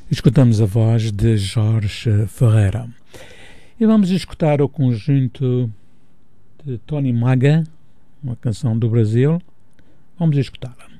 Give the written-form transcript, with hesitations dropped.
Escutamos a voz de Jorge Ferreira. E vamos escutar o conjunto de Tony Maga, uma canção do Brasil. Vamos escutá-la.